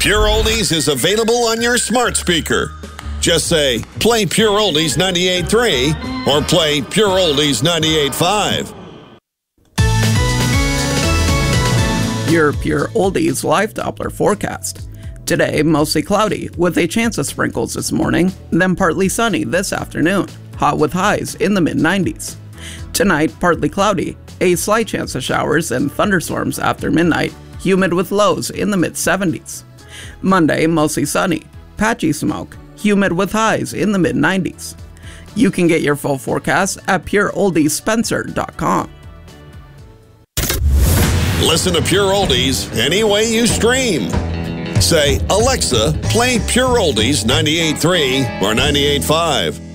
Pure Oldies is available on your smart speaker. Just say, play Pure Oldies 98.3 or play Pure Oldies 98.5. Your Pure Oldies live Doppler forecast. Today, mostly cloudy, with a chance of sprinkles this morning, then partly sunny this afternoon, hot with highs in the mid-90s. Tonight, partly cloudy, a slight chance of showers and thunderstorms after midnight, humid with lows in the mid-70s. Monday, mostly sunny, patchy smoke, humid with highs in the mid-90s. You can get your full forecast at pureoldiesspencer.com. Listen to Pure Oldies any way you stream. Say, Alexa, play Pure Oldies 98.3 or 98.5.